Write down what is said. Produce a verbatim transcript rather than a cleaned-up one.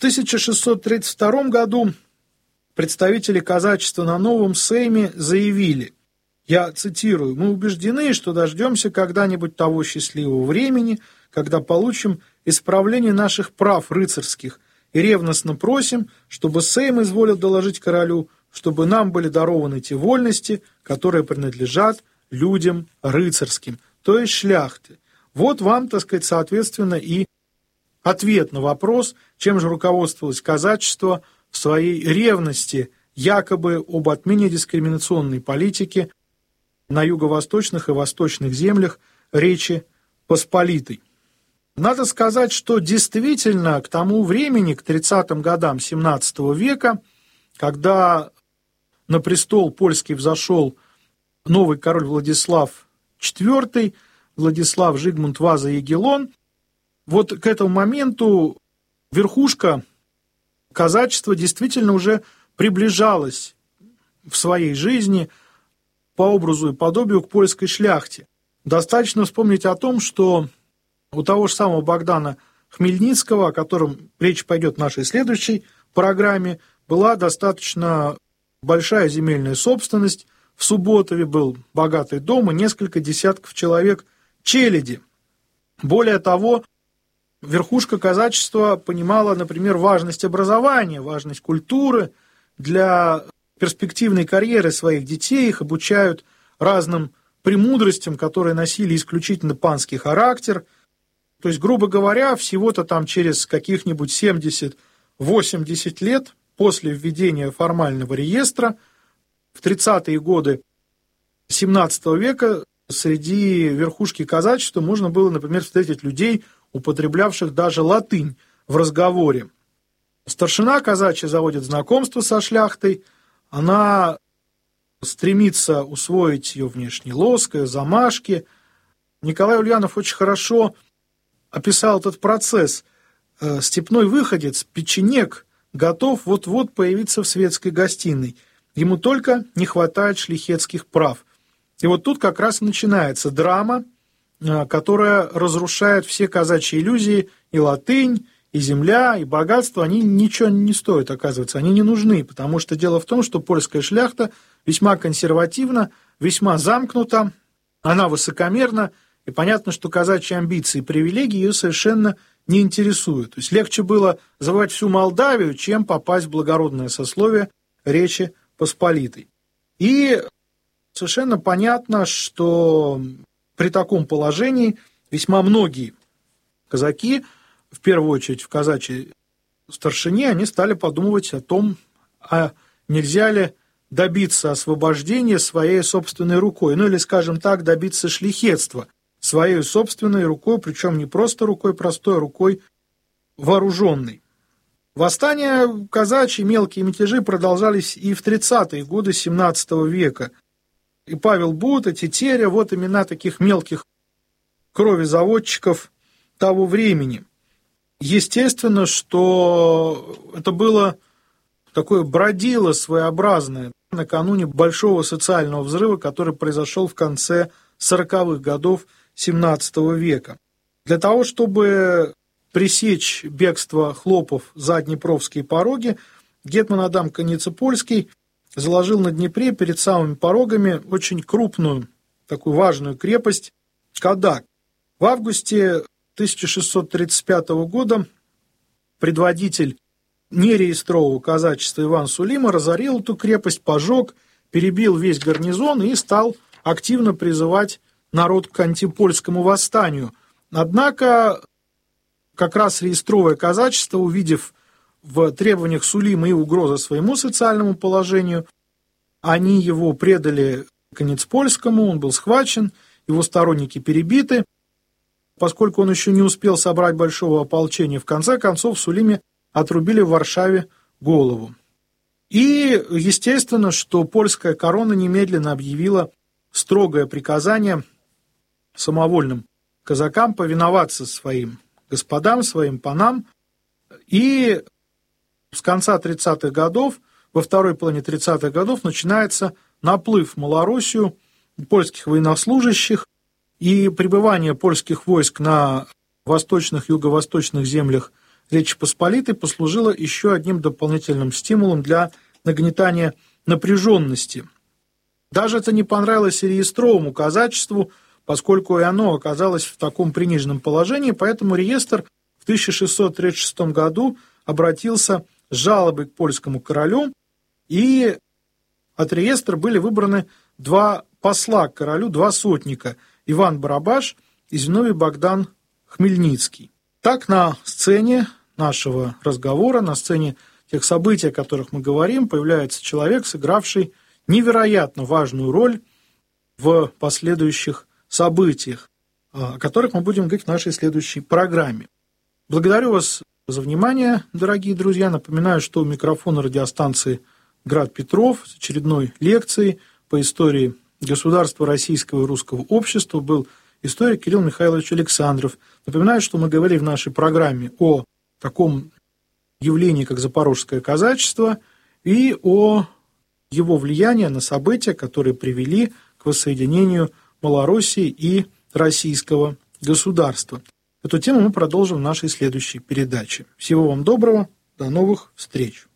тысяча шестьсот тридцать втором году представители казачества на Новом Сейме заявили, я цитирую, «Мы убеждены, что дождемся когда-нибудь того счастливого времени, когда получим исправление наших прав рыцарских, и ревностно просим, чтобы Сейм изволил доложить королю, чтобы нам были дарованы те вольности, которые принадлежат людям рыцарским, то есть шляхте». Вот вам, так сказать, соответственно, и ответ на вопрос, чем же руководствовалось казачество в своей ревности якобы об отмене дискриминационной политики на юго-восточных и восточных землях Речи Посполитой. Надо сказать, что действительно к тому времени, к тридцатым годам семнадцатого века, когда на престол польский взошел новый король Владислав четвёртый, Владислав Жигмунт Ваза Ягеллон, вот к этому моменту верхушка казачества действительно уже приближалась в своей жизни по образу и подобию к польской шляхте. Достаточно вспомнить о том, что у того же самого Богдана Хмельницкого, о котором речь пойдет в нашей следующей программе, была достаточно большая земельная собственность. В Субботове был богатый дом и несколько десятков человек челяди. Более того, верхушка казачества понимала, например, важность образования, важность культуры для перспективной карьеры своих детей, их обучают разным премудростям, которые носили исключительно панский характер. То есть, грубо говоря, всего-то там через каких-нибудь семьдесят-восемьдесят лет после введения формального реестра в тридцатые годы семнадцатого века среди верхушки казачества можно было, например, встретить людей, употреблявших даже латынь в разговоре. Старшина казачья заводит знакомство со шляхтой, она стремится усвоить ее внешний лоск, ее замашки. Николай Ульянов очень хорошо описал этот процесс. Степной выходец, печенек, готов вот-вот появиться в светской гостиной. Ему только не хватает шляхетских прав. И вот тут как раз начинается драма, которая разрушает все казачьи иллюзии, и латынь, и земля, и богатство, они ничего не стоят, оказывается, они не нужны, потому что дело в том, что польская шляхта весьма консервативна, весьма замкнута, она высокомерна, и понятно, что казачьи амбиции и привилегии ее совершенно не интересуют. То есть легче было завоевать всю Молдавию, чем попасть в благородное сословие Речи Посполитой. И совершенно понятно, что при таком положении весьма многие казаки, в первую очередь в казачьей старшине, они стали подумывать о том, а нельзя ли добиться освобождения своей собственной рукой, ну или, скажем так, добиться шляхетства своей собственной рукой, причем не просто рукой простой, а рукой вооруженной. Восстания казачьи, мелкие мятежи продолжались и в тридцатые годы семнадцатого века. И Павел Бута, Тетеря, вот имена таких мелких кровезаводчиков того времени. Естественно, что это было такое бродило своеобразное накануне большого социального взрыва, который произошел в конце сороковых годов семнадцатого века. Для того, чтобы пресечь бегство хлопов за Днепровские пороги, гетман Адам Каницепольский заложил на Днепре перед самыми порогами очень крупную, такую важную крепость Кадак. В августе тысяча шестьсот тридцать пятого года предводитель нереестрового казачества Иван Сулима разорил эту крепость, пожег, перебил весь гарнизон и стал активно призывать народ к антипольскому восстанию. Однако как раз реестровое казачество, увидев в требованиях Сулима и угрозы своему социальному положению, они его предали Каницепольскому, он был схвачен, его сторонники перебиты. Поскольку он еще не успел собрать большого ополчения, в конце концов Сулиме отрубили в Варшаве голову. И естественно, что польская корона немедленно объявила строгое приказание самовольным казакам повиноваться своим господам, своим панам. И с конца тридцатых годов, во второй половине тридцатых годов, начинается наплыв в Малороссию польских военнослужащих, и пребывание польских войск на восточных, юго-восточных землях Речи Посполитой послужило еще одним дополнительным стимулом для нагнетания напряженности. Даже это не понравилось и реестровому казачеству, поскольку и оно оказалось в таком приниженном положении, поэтому реестр в тысяча шестьсот тридцать шестом году обратился с жалобой к польскому королю, и от реестра были выбраны два посла к королю, два сотника – Иван Барабаш и Зиновий Богдан Хмельницкий. Так на сцене нашего разговора, на сцене тех событий, о которых мы говорим, появляется человек, сыгравший невероятно важную роль в последующих событиях, о которых мы будем говорить в нашей следующей программе. Благодарю вас за внимание, дорогие друзья. Напоминаю, что у микрофона радиостанции «Град Петров» с очередной лекцией по истории государства российского и русского общества был историк Кирилл Михайлович Александров. Напоминаю, что мы говорили в нашей программе о таком явлении, как запорожское казачество, и о его влиянии на события, которые привели к воссоединению Малороссии и российского государства. Эту тему мы продолжим в нашей следующей передаче. Всего вам доброго, до новых встреч!